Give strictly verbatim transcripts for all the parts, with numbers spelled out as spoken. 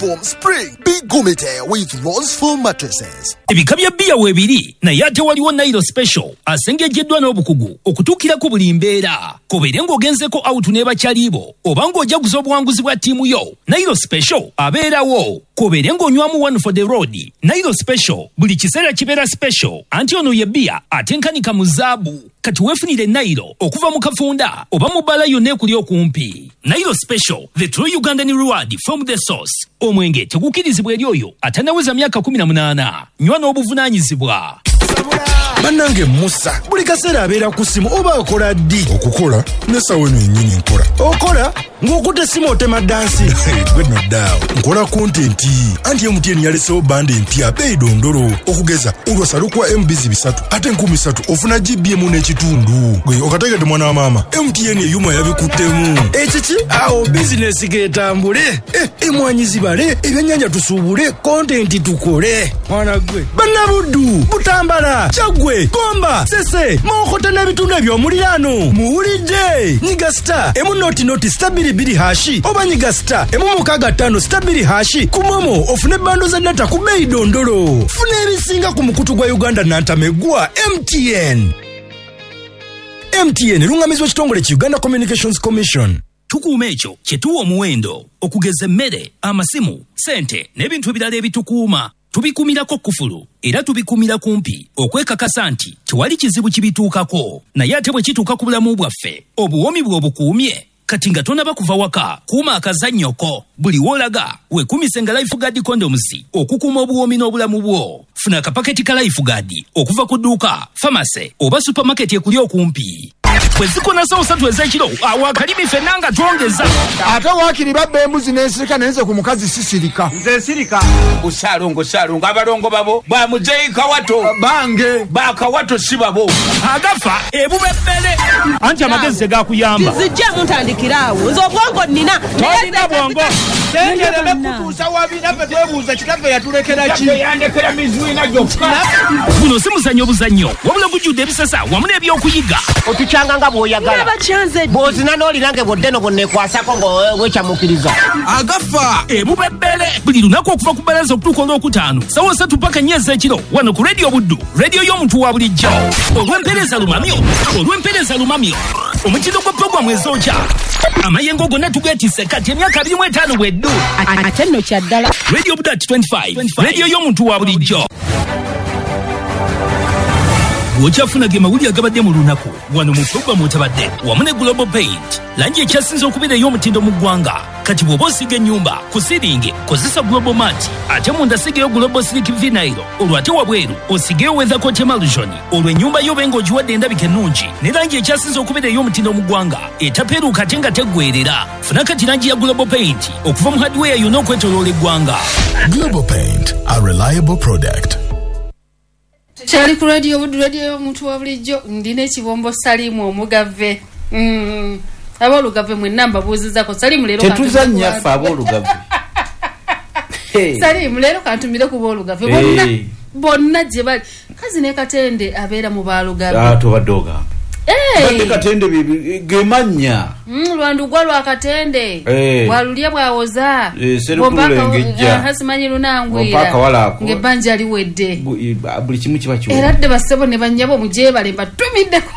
Foam Spring. Be Gumite with Rose Foam mattresses. Ebikabya bia webiri na yate waliwo Nairo Special asengejeddwa n'obukugu okutuukira ku buli mbeera. Kobeere ng'ogenzeko out n'eba kyalibo oba ng'ojaguza obuwanguzi bwa ttiimu yo, Nairo Special abeerawo. Kobeere ng'onywamu one for the road, Nairo Special buli kiseera kibeera special. Anti ono ye bia atenkanika mu zaabu. Kati weefunire Nairo okuva mu kafunda oba mu bbala yonna ekuli okumpi. Nairo Special, the true Ugandan reward from the source. Omwenge tegukirizibwa eri oyo atanaweza myaka kumi na munaana. Nywa n'obuvunaanyizibwa. Banange Musa buli kaseera abeera ku simu oba akola ddi? Okukola nesawe nyennyini nkola. Okola ng'okutte simu otema dansi. Gwe noddaawo nkola kontenti. Anti M T N yalesewo bande empya bei dondolo okugeza olwasalukwa M B bisatu ate enkumi ssatu ofuna G B emu n'ekitundu. Gwe okategedde mwana wa maama M T N eyuma yabikuttemu. Ekiki awo bizinesi getambule. Eh, emwanyi zibale ebyennyanja tusuubule kontenti tukole. Mwana gwe bannabuddu butambala Chagwe, Gomba, Sese, Mokota n'ebitundu eby'omuliraano. Muwulidde nyiga star emu noti noti stabili biri hashi oba nyiga star emu mukaga ttaano stabili hashi ku Momo ofune bando za data ku bei dondolo. Funa ebisinga ku mukutu gwa Uganda nantamegwa M T N. M T N lungamizwa kitongole ki Uganda Communications Commission. Tukuuma ekyo kye tuwa omuwendo okugeza emmere, amasimu, sente n'ebintu ebirala ebitukuuma. Tubikumirako kufulu era tubikumira kumpi okwekakasa nti tewali kizibu kibituukako. Naye ate bwe kituuka ku bulamu bwaffe obuwomi bwe obukuumye kati nga tonaba kuva waka kuuma akazannyoko. Buli wolaga weekumise nga Lifeguard condoms okukuuma obuwomi n'obulamu bwo. Funa akapaketi ka Lifeguard okuva ku dduuka, pharmacy oba supermarket ekuli okumpi. Kwezikona sawo satu ezekiro awo akalimi ffenna nga twongeza. Ate waakiri babba embuzi n'ensirika nenze ku mukazi sisirika. Nze sirika usaalongo saalongo abalongo babo bwamuzeeyika wato bange baakawato si babo agafa ebubebbele anti amagezi tegakuyamba. Zijja muntandikiraawo nze obwongo nnina tolina bwongo tengereme kutuusa wabina ffe twebuuza kitaffe yatulekera ki yandekera mizuina gyokka. Buno si muzannyo buzannyo wabula gujjudde ebisasa wamu n'ebyokuyiga. Otukyanga nga bw'oyagala bw'ozina n'olirange bw'oddeno bw'onneekwasako ng'wekyamukiriza agafa ebubebbele buli lunaku okuva ku bbalaza okutuuka olwokutaano sawa satu paka nnya ez'ekiro wano ku Radio Buddu, radio y'omuntu wa bulijjo. Olw'empeereza lumamyo olw'empeereza lumamyo omukino gwa pogwamu ezookya amayengo gonna tugeetisse kati emyaka abiri mu etaano bweddu ate nno kyaddala. Radio Buddu twenty-five, radio y'omuntu wa bulijjo. Bw'okyafuna ge mawulire agabadde mu lunaku wano mu pogwamu otabadde wamu ne Global Paint, langi ekyasinze okubeera ey'omutindo mu ggwanga. Kati bw'oba osiga ennyumba ku siringi kozesa Global Mat, ate munda sigeyo Global Silk Vinyl, olwo ate wabweru osigeyo Weather Coat Emulsion. Olwo ennyumba yo benga ogiwadde endabika ennungi ne langi ekyasinze okubeera ey'omutindo mu ggwanga etapeeruuka ate nga teggwerera. Funa kati langi ya Global Paint okuva mu hardware yonna okwetooloola eggwanga. Global Paint, a reliable product. Chali ku Radio Buddu, radio y'omuntu wa bulijjo. Ndina ekibombo Salimu omugave. Mm. Abolugave mwe namba buuzizako Salimu leero kantu. Tetuzannya ffe abolugave. Hey. Salimu leero kantumire ku bolugave. Hey. Bonna bonna gye bali. Kazi ne Katende abeera mu balugave. Ah to badoga. Eh. Hey. Katende gemanya. Mm, Lwandu gwa lwa Katende. Hey. Walulya bwawoza. Eh, serukule ngejja. Uh, hasimanyi lunangwira. Mpaka walako. Ngebanja liwedde. Buli kimu kiba kiwe. Eradde basebo ne banyabo mujebale batumideko.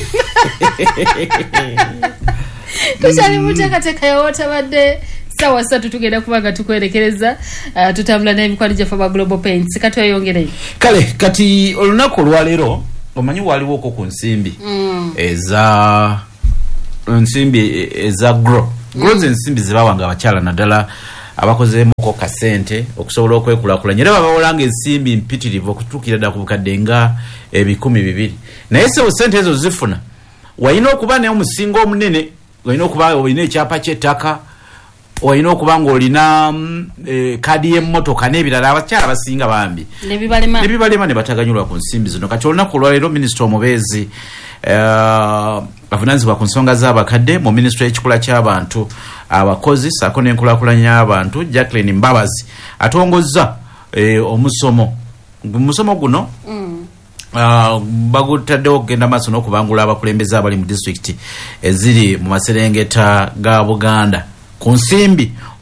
Tushali muteekateeka yawotabadde sawa satu tugenda kubanga tukwerekereza uh, tutambula n'emikwano gyaffe ba Global Paints kati oyongereyo. Kale kati olunaku olwaleero omanyi waliwo okwo ku nsimbi mm. eza nsimbi eza grow grow mm. ensimbi zibawanga abakyala naddala abakozeemuko kasente okusobola okwekulakulanya era babawolanga ensimbi mpitirivu okutuukira ddala ku bukadde nga ebikumi bibiri. Naye se sente ezo zifuna walina okuba n'omusingo omunene, walina okuba olina ekyapa ky'ettaka, walina okuba ng'olina e, kadi y'emmotoka n'ebirala. Abakyala basinga bambi nebibalema nebibalema ne bataganyulwa ku nsimbi zino. Kati olunaku olwaleero minisita omubeezi uh, avunaanyizibwa ku nsonga z'abakadde mu minisitule y'ekikula ky'abantu abakozi ssaako n'enkulaakulanya y'abantu Jacqueline Mbabazi atongozza e, omusomo omusomo guno mm. Uh, bagutaddewo okugenda maaso n'okubangula abakulembeze abali mu disitulikiti eziri mu maserengeta ga Buganda ku nsimbi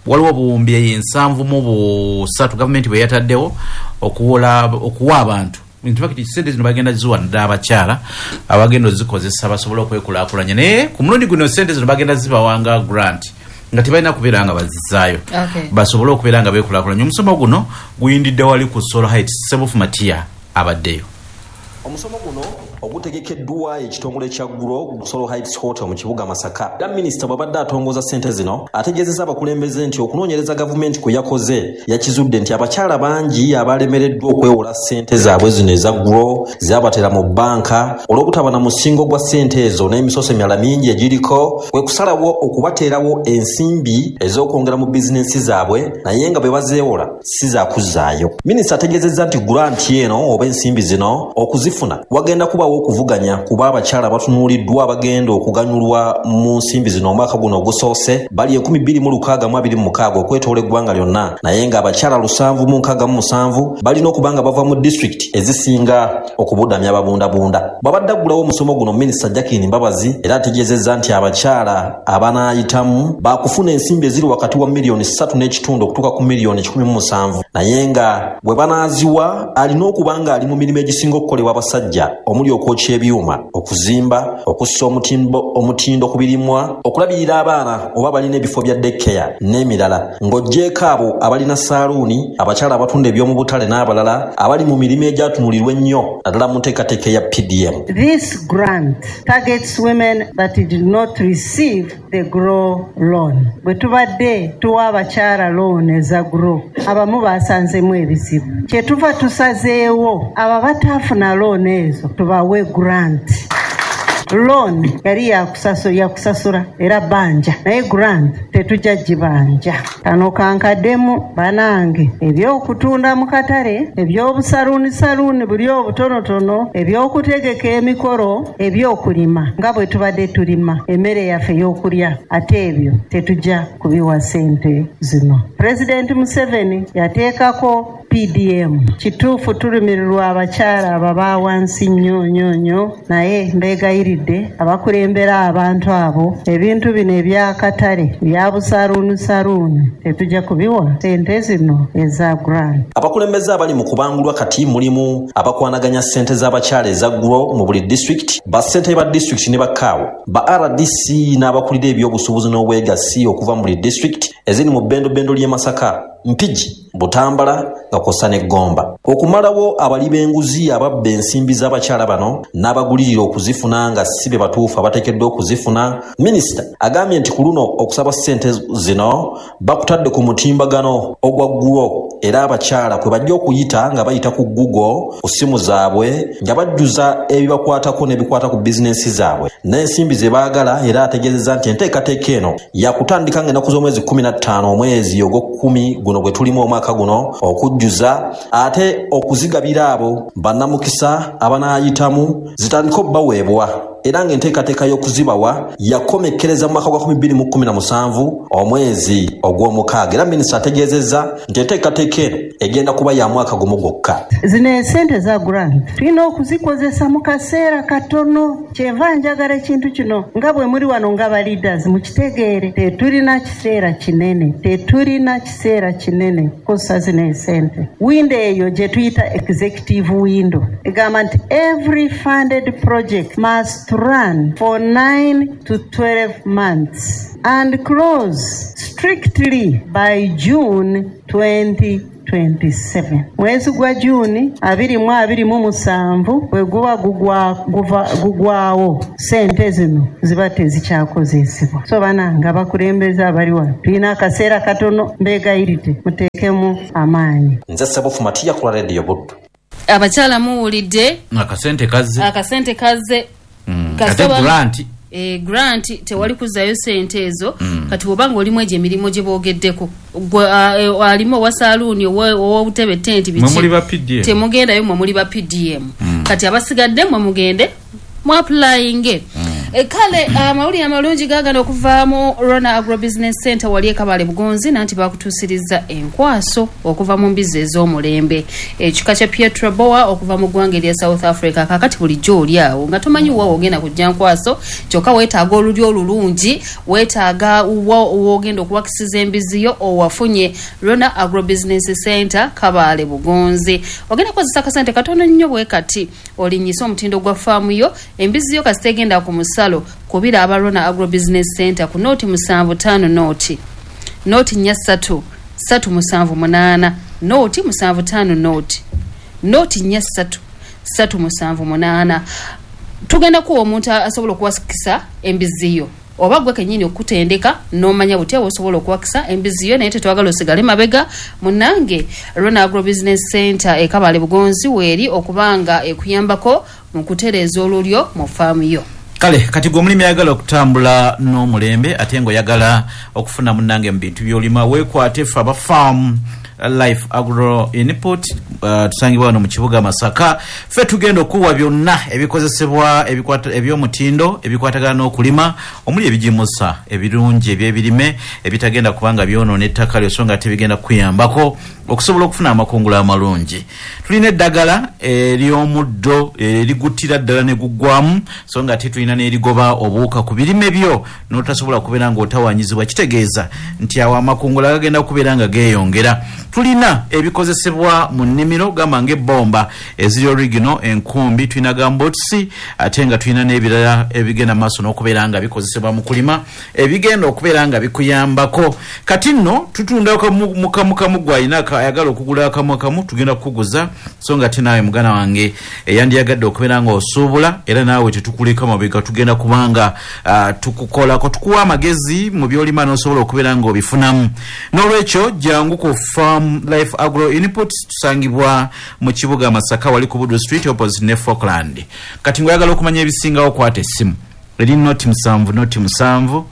waliwo obuwumbi nsanvu mu busatu gavumenti bwe yataddewo okuwola okuwa abantu in fact sente zino bagenda ziwa ddala abakyala abagenda ozikozesa basobola okwekulaakulanya naye ku mulundi guno sente zino bagenda zibawanga grant nga tebalina kubeera nga bazizaayo okay. basobole okubeera nga beekulakulanya omusomo guno guyindidde wali ku Solo Heights Sebufu Matiya abaddeyo omusomo guno ogutegekeddwa ekitongole kya Gro Solo Heights Hotel mu kibuga Masaka. Da minisita bwabadde atongoza ssente zino ategeezezza abakulembeze nti okunoonyereza gavumenti kwe yakoze yakizudde nti abakyala bangi abalemereddwa okwewola ssente zaabwe zino eza Gro zabatera mu banka olw'okutaba na musingo gwa ssente ezo n'emisoso emirala mingi egiriko kwe kusalawo okubateerawo ensimbi ez'okwongera mu bizinensi zaabwe naye nga bwe bazeewola si zaakuzaayo. Minisita ategeezezza nti granti eno oba ensimbi zino okuzifuna wagenda kubawo okuvuganya kuba abakyala batunuuliddwa abagenda okuganyulwa mu nsimbi zino omwaka guno ogusoose bali enkumi bbiri mu lukaaga mu abiri mu mukaaga okwetoola eggwanga lyonna naye nga abakyala lusanvu mu nkaaga mu musanvu balina okuba nga bava mu disitulikiti ezisinga okubudamya ababundabunda. bw'abadde aggulawo omusomo guno minisita Jacqueline Mbabazi era ategeezezza nti abakyala abanaayitamu baakufuna ensimbi eziri wakati wa miliyoni ssatu n'ekitundu okutuuka ku miliyoni kikumi mu musanvu naye nga bwe banaaziwa alina okuba nga ali mu mirimu egisinga okukolebwa abasajja omuli okwokya ebyuma okuzimba okussa omutindo omutindo ku birimwa okulabirira abaana oba balina ebifo bya daycare n'emirala ng'oggyeko abo abalina saaluuni abakyala abatunda eby'omu butale n'abalala abali mu mirimu egyatunulirwa ennyo naddala mu nteekateeka ya P D M. This grant targets women that did not receive the Gro loan. Bwe tubadde tuwa abakyala loan eza Gro abamu baasanzemu ebizibu kyetuva tusazeewo abo bataafuna loan ezo tubawe grant. Loan yali yakusasula kusasula era banja naye grant tetujja gibanja. Kano kankaddemu banange ebyokutunda mu katale ebyobusaluuni saluuni buli obutonotono ebyokutegeka emikolo ebyokulima nga bwe tubadde tulima emmere yaffe ey'okulya ate ebyo tetujja kubiwa ssente zino. President Museveni yateekako P D M kituufu tulumirirwa abakyala ababa wansi nnyo nnyo nnyo naye mbeegayiridde abakulembera abantu abo ebintu bino ebyakatale bya busaluuni saluuni tetujja kubiwa ssente zino eza grant. Abakulembeze abali mu kubangulwa kati mulimu abakwanaganya ssente z'abakyala eza Gro mu buli disitulikiti bassente ba disitulikiti ne bakaawo ba R D C n'abakulira ebyobusuubuzi n'obwegassi okuva mu buli disitulikiti eziri mu bbendo bbendo ly'e Masaka Mpigi Butambala gakosa ne Gomba okumalawo abali b'enguzi ababba ensimbi z'abakyala bano n'abagulirira okuzifuna nga si be batuufu abateekeddwa okuzifuna. Minisita agambye nti ku luno okusaba ssente zino bakutadde ku mutimbagano ogwa Gro era abakyala kwe bajja okuyita nga bayita ku Google ku ssimu zaabwe nga bajjuza ebibakwatako n'ebikwata ku bizinensi zaabwe n'ensimbi ze baagala era ategeezezza nti enteekateeka eno yakutandika ng'ennaku z'omwezi kumi na ttaano omwezi ogw'okkumi guno gwe tulimu omwaka guno okujjuza ate okuzigabira abo bannamukisa abanaayitamu zitandika obbaweebwa era ng'enteekateeka y'okuzibawa yakomekkereza mu mwaka gwa bbiri mu kkumi na musanvu omwezi ogw'omukaaga era minisita ategeezezza nti enteekateeka eno egenda kuba ya mwaka gumu gwokka. Zino esente za grant tulina okuzikozesa mu kaseera katono kyenva njagala ekintu kino nga bwe muri wano nga ba leaders mukitegeere tetulina kiseera kinene tetulina kiseera kinene kukozesa zino esente. Window eyo gye tuyita executive window egamba nti every funded project must run for nine to twelve months and close strictly by June twenty twenty-seven. Mwezi gwa Juni abiri mu abiri mu musanvu bwe guba gugwawo ssente zino ziba tezikyakozesebwa. So bananga bakulembeza abali wano tulina akaseera katono mbeegayiridde muteekemu amaanyi. Nze Sebufu Matiya ku Radio Buddu. Abakyala muwulidde akasente kazze akasente kazze mm. Kate grant e grant tewali kuzayo sente ezo mm. kati obanga olimu eje emirimu gye boogeddeko alimu owa saluuni ow'obutebe tenti biki temugendayo mwe muli ba P D M mm. kati abasigadde mwe mugende mu applying mm. E, kale amawulire uh, amalungi gagana okuva mu Rona Agro Business Center wali ekabale Bugonzi nanti bakutusiriza enkwaso okuva mu mbizi ez'omulembe. Ekika kya Pietro Boa okuva mu ggwanga erya South Africa kakati bulijjo oli awo nga tomanyi wa ogenda kujja nkwaso kyokka weetaaga oluli olulungi weetaaga wogenda okuwakisiza embiziyo owafunye Rona Agro Business Center kabale Bugonzi. Ogenda kozesa akasente katono nnyo bwe kati olinyisa omutindo gwa faamu yo embiziyo kasitegenda ku musalo kubira aba Rona Agro Business Center ku noti musanvu tano noti noti nnya ssatu ssatu musanvu munaana noti musanvu tano noti noti nnya ssatu ssatu musanvu munaana. Tugenda kuwa omuntu asobola okuwasikisa embiziyo oba gwe kenyini okutendeka n'omanya butya osobola okuwakisa embiziyo naye tetwagala osigale mabega munange Rona Agro Business Center ekabale Bugonzi weeri okubanga ekuyambako mu kutereeza olulyo mu faamu yo. Kale kati gwe omulimi ayagala okutambula n'omulembe ate ng'oyagala okufuna munnange mu bintu by'olima weekwate ffe aba farm Life Agro Input uh, tusangibwa wano mu kibuga Masaka. Ffe tugenda okuwa byonna ebikozesebwa ebikwata eby'omutindo ebikwatagana n'okulima omuli ebijimusa ebirungi eby'ebirime ebitagenda kubanga byonoona ettaka lyo so nga tebigenda kuyambako okusobola okufuna amakungula amalungi. Tulina eddagala ery'omuddo eriguttira ddala ne guggwamu so nga ate tulina n'erigoba obuwuka ku birime byo n'otasobola kubeera ng'otawanyizibwa kitegeeza nti awo amakungula gagenda kubeera nga geeyongera. Tulina ebikozesebwa mu nnimiro gamba ng'ebbomba eziri original enkumbi tulina gambotsi ate nga tulina n'ebirala ebigenda maaso n'okubeera nga bikozesebwa mu kulima ebigenda okubeera nga bikuyambako. Kati nno tutunda mukamukamu gw'alina ayagala okugula akamukamu tugenda kukuguza so nga ate naawe mugana wange eyandiyagadde okubeera nga osuubula era naawe tetukuleka mabega tugenda kubanga uh, tukukolako tukuwa amagezi mu byolima n'osobola okubeera nga obifunamu. N'olwekyo jangu ku Farm Life Agro Input tusangibwa mu kibuga Masaka wali ku Budu Street opposite ne Falkland. Kati ngoyagala okumanya ebisingawo kwata essimu eri noti musanvu noti musanvu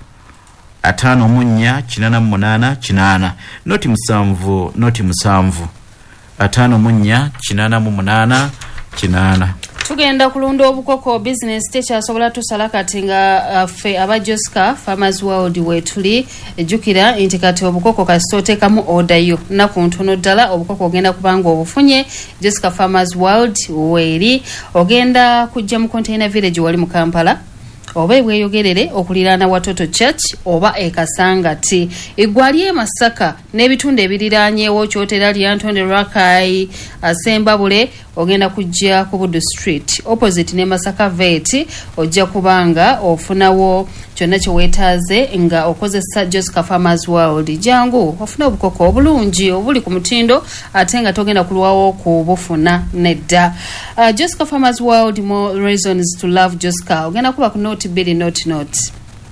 atano munya kinana munana kinana noti musanvu noti musanvu atano munya kinana munana kinana. Tugenda kulunda obukoko business tekyasobola tusala kati nga ffe aba Josca Farmers World wetuli ejjukira nti kati obukoko kasitotekamu order yo naku ntono ddala obukoko ogenda kubanga obufunye Josca Farmers World weeri ogenda kujja mu Container Village wali mu Kampala oba bweyogerere okuliraana Watoto Church oba ekasangati eggwali e Masaka n'ebitundu ebiriraanyeewo kyotera lya Ntonde Rakai Asembabule ogenda kujja ku Budu Street opposite ne Masaka Vet ojja kubanga ofunawo kyonna kye weetaaze nga okozesa Josca Farmers World. Jangu ofuna obukoko obulungi obuli ku mutindo ate nga togenda kulwawo kubufuna nedda. uh, Josca Farmers World, more reasons to love Josca. Ogenda kuba ku noti biri noti noti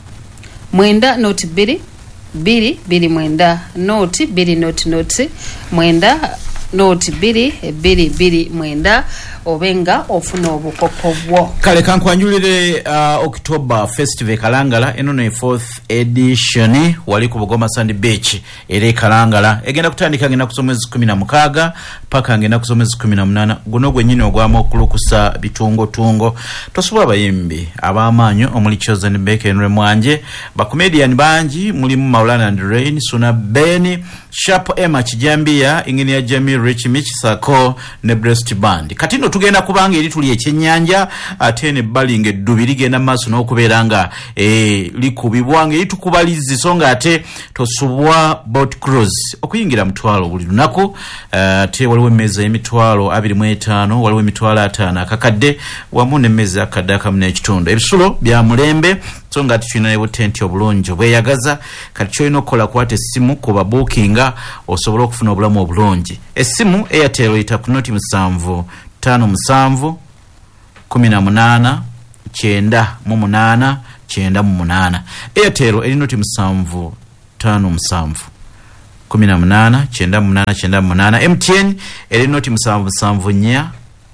mwenda noti biri biri biri mwenda noti biri noti noti mwenda noti biri biri biri mwenda obenga ofuna obukoko bwo. Kale kankwanjulire uh, October Festival Kalangala eno ne fourth edition wali ku Bugoma Sand Beach ere Kalangala egenda kutandika ngenda kusomeza kumi na mukaaga paka ngenda kusomeza kumi na munana guno gwe nyine ogwama okulukusa bitungo tungo tosobola bayimbi abamanyo omuli Chosen Beke enre mwanje ba comedian banji mulimu Maulana and Rain Suna Beni Sharp Emma Kijambia Engineer Jamie Rich Mitch Sako ne Breast Band. Katino tugenda kubanga eri tuli ekyennyanja ate ne balinga eddubi ligenda maaso n'okubeeranga eh, likubibwanga eri tukubalizi so nga ate tosubwa boat cruise okuyingira mutwalo buli lunaku ate uh, waliwo emmeza y'emitwalo abiri mu etaano waliwo emitwalo ataano akakadde wamu n'emmeza akadde akamu n'ekitundu ebisulo bya mulembe so nga ate tulina ne butenti obulungi obweyagaza kati kyolina okukola kwata essimu kuba bookinga osobola okufuna obulamu obulungi. Essimu Airtel oyita ku noti musanvu tano musanvu kumi na munana kyenda mu munana kyenda mu munana. Airtel eri noti musanvu tano musanvu kumi na munana kyenda mu munana kyenda mu munana. M T N eri noti musanvu musanvu nnya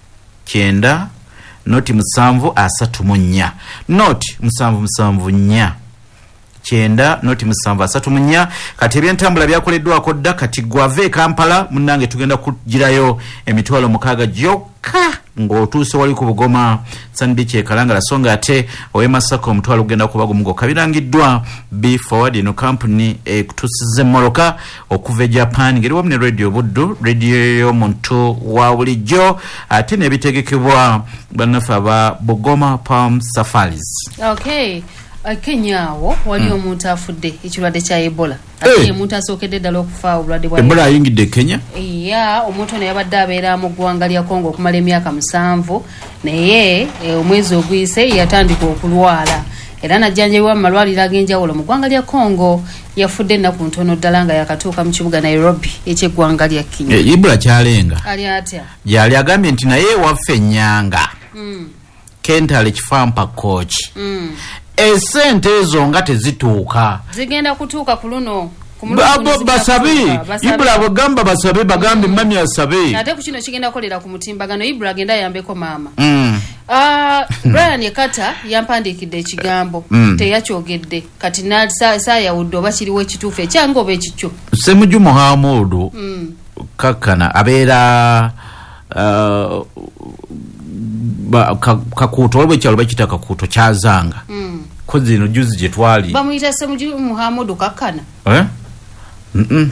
kyenda noti musanvu asatu mu nnya noti musanvu musanvu nnya kyenda noti musanvu asatu mu nnya. Kati ebyentambula byakoleddwako dda kati gwave Kampala munnange tugenda kugirayo emitwalo mukaaga gyokka ng'otuuse wali ku Bugoma Sandbeach e Kalangala songa ate owe Masaka omutwalo gugenda kuba gumu kabirangiddwa B Forward eno company ekutusize Moroka okuva e Japan ngeri wamne radio Buddu radio y'omuntu wa bulijjo ate nebitegekebwa bannafe aba Bugoma Palm Safaris. Okay. Kenyawo wali omuntu mm. afudde ekirwadde kya Ebola. Ate hey. Omuntu asookedde ddala okufa obulwadde bwa Ebola ayingidde Kenya? Yeah, omuntu ono yabadde abeera mu ggwanga lya Congo okumala emyaka musanvu naye e, omwezi oguyise yatandika okulwala. Era najjanjabibwa mu malwaliro ag'enjawulo mu ggwanga lya Congo yafudde ennaku ntono ddala nga yakatuuka mu kibuga Nairobi eky'eggwanga lya Kenya. E, Ebola kyalenga. Ali atya? Yali agambye nti naye waffe ennyanga. Mm. Kentale kifampa coach. Mm. Esente ezo nga tezituuka zigenda kutuuka ku luno Abo basabe Ibra bagamba basabe bagambe mm. mami asabe ate ku kino kigenda kolera ku mutimbagano Ibra agenda yambeko mama mm. uh, Brian Yekata yampandikidde ekigambo mm. teyakyogedde kati nalisa saa yawudde oba kiriwo ekituufu ekyange oba ekikyo Semuju Muhammadu mm. kakana abeera uh, ba kakuto olwe kyalo bakita kakuto kyazanga mm. kozi ino juzi je twali bamuyita Semuju Muhammadu kakana eh mm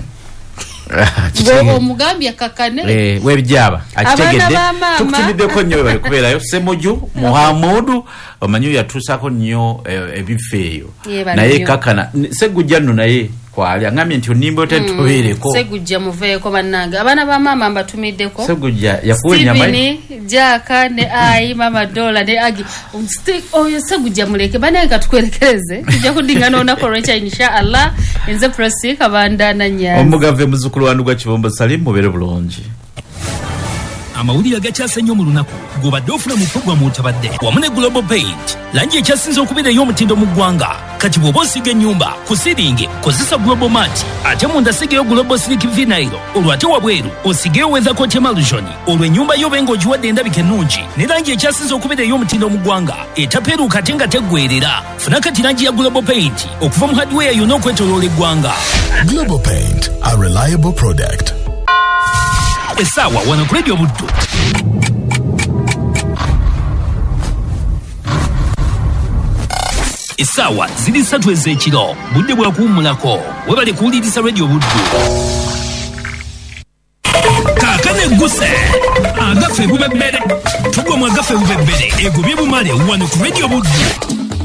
Bo omugambya kakane eh webijaba akitegedde tukutumideko nnyo bali kuberayo Semuju Muhammadu omanyu yatusako nnyo ebifeeyo naye kakana segujja nno naye kwali angamye nti onimbo tetubeereko segujja muveeko bannanga abana ba mama mbatumiddeko segujja yakuwenya mai jaka ne ai mama dola ne agi stick oyo segujja muleke bananga tukwerekereze tujja kudingana onako recha inshallah enze prosi kabanda na nyanza omugave muzukulu wandu gwa Kibombo Salim mubere bulungi. Amawulire agakyase nnyo mu lunaku gobadde ofuna mu programu otabadde wamu ne Global Paint langi ekyasinze okubeera ey'omutindo mu ggwanga kati bw'oba osiga ennyumba ku siringi kozesa Global Mat ate munda sigeyo Global Slick Vinyl olwo ate wabweru osigeyo Weather Coat Emulsion olwo ennyumba yo benga ogiwadde endabika ennungi ne langi ekyasinze okubeera ey'omutindo mu ggwanga etapeeruuka ate nga teggwerera funa kati langi ya Global Paint okuva mu hardware yonna okwetooloola eggwanga. Global Paint, a reliable product. Esawa wana ku Radio Buddu. Esawa ziri ssatu ez'ekiro budde bwa kuwummulako webale kuwuliriza Radio Buddu. Kaakane guse agafe bubebbere tugwa mu agafe bubebbere egobye bumale wano ku Radio Buddu.